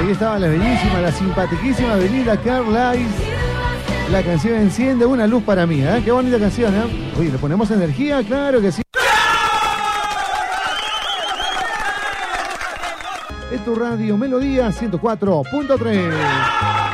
Ahí estaba la bellísima, la simpatiquísima Avenida Carlisle. La canción Enciende una luz para mí, ¿eh? Qué bonita canción, ¿eh? Oye, ¿le ponemos energía? Claro que sí. Es tu radio Melodía 104.3.